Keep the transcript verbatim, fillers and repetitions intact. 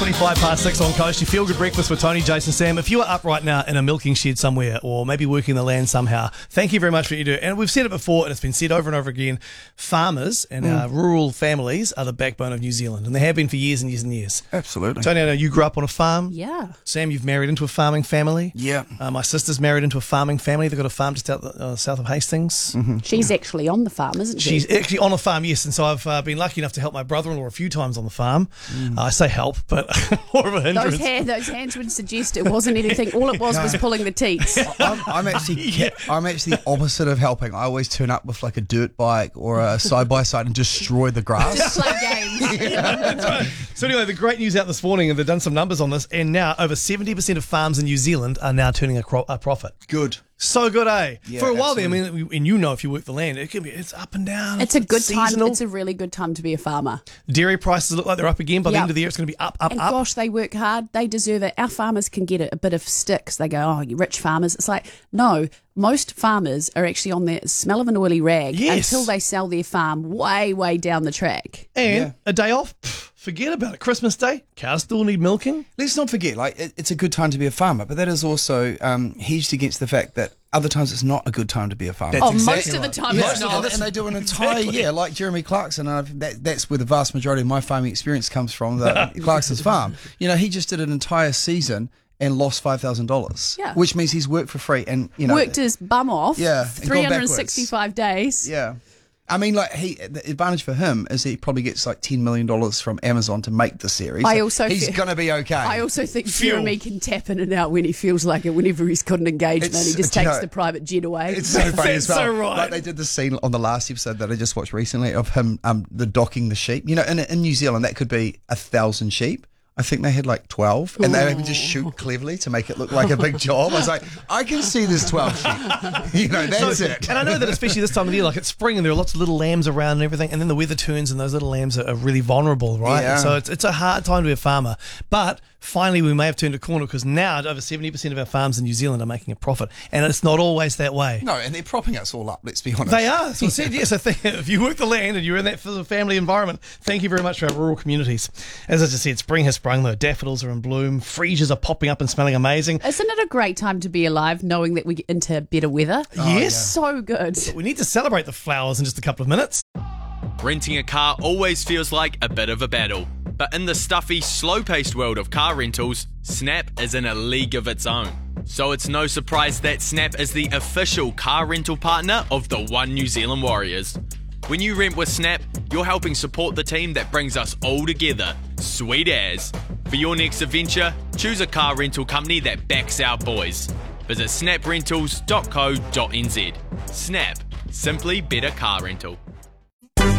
twenty-five past six on Coast. You feel good breakfast with Tony, Jason, Sam. If you are up right now in a milking shed somewhere or maybe working the land somehow, thank you very much for what you do. And we've said it before and it's been said over and over again. Farmers and mm. our rural families are the backbone of New Zealand, and they have been for years and years and years. Absolutely. Tony, I know you grew up on a farm. Yeah. Sam, you've married into a farming family. Yeah. Uh, my sister's married into a farming family. They've got a farm just out uh, south of Hastings. Mm-hmm. She's actually on the farm, isn't she? She's actually on a farm, yes. And so I've uh, been lucky enough to help my brother-in-law a few times on the farm. Mm. Uh, I say help, but more of a hindrance. Those, hand, those hands would suggest it wasn't anything. All it was No. was pulling the teats. I'm, I'm actually Yeah. I'm actually the opposite of helping. I always turn up with like a dirt bike or a side by side and destroy the grass. Just play games. Yeah, that's right. So anyway, the great news out this morning, and they've done some numbers on this, and now over seventy percent of farms in New Zealand are now turning a, cro- a profit. Good. So good, eh? Yeah, For a while absolutely. there, I mean, and you know if you work the land, it can be, it's up and down. It's a good seasonal. time. It's a really good time to be a farmer. Dairy prices look like they're up again. By the Yep. end of the year, it's going to be up, up, And up. gosh, they work hard. They deserve it. Our farmers can get a, a bit of sticks. They go, oh, you rich farmers. It's like, no, most farmers are actually on the smell of an oily rag Yes. until they sell their farm way, way down the track. And Yeah. a day off, pff, forget about it. Christmas Day, cows still need milking. Let's not forget, like it, it's a good time to be a farmer, but that is also um, hedged against the fact that other times it's not a good time to be a farmer. That's Oh, exactly most of the right. time Yeah, it's and, not. and they do an entire Exactly. year, like Jeremy Clarkson. And I've, that, that's where the vast majority of my farming experience comes from, the Clarkson's farm. You know, he just did an entire season and lost five thousand dollars, Yeah. which means he's worked for free. And, you know, Worked his bum off. Yeah, and gone three hundred sixty-five days. yeah. I mean, like, he, the advantage for him is he probably gets like ten million dollars from Amazon to make the series. I So also he's feel- going to be okay. I also think Fuel. Jeremy can tap in and out when he feels like it, whenever he's got an engagement. It's- He just do you takes know, the private jet away. It's so funny as That's well. so right. Like they did the scene on the last episode that I just watched recently of him, um, the docking the sheep. You know, in, in New Zealand that could be a thousand sheep. I think they had like twelve, and they would just shoot cleverly to make it look like a big job. I was like, I can see there's twelve sheep. You know, that's So- it. And I know that especially this time of the year, like it's spring and there are lots of little lambs around and everything, and then the weather turns and those little lambs are, are really vulnerable, right? Yeah. And so it's, it's a hard time to be a farmer. But finally we may have turned a corner because now over seventy percent of our farms in New Zealand are making a profit. And it's not always that way. No, and they're propping us all up, let's be honest. They are. So I said, yes, I think if you work the land and you're in that sort of family environment, thank you very much for our rural communities. As I just said, spring has sprung though. Daffodils are in bloom. Freesias are popping up and smelling amazing. Isn't it a great time to be alive, knowing that we get into better weather? Yes. So good. We need to celebrate the flowers in just a couple of minutes. Renting a car always feels like a bit of a battle. But in the stuffy, slow-paced world of car rentals, Snap is in a league of its own. So it's no surprise that Snap is the official car rental partner of the One New Zealand Warriors. When you rent with Snap, you're helping support the team that brings us all together. Sweet as. For your next adventure, choose a car rental company that backs our boys. Visit snap rentals dot co dot n z. Snap. Simply better car rental.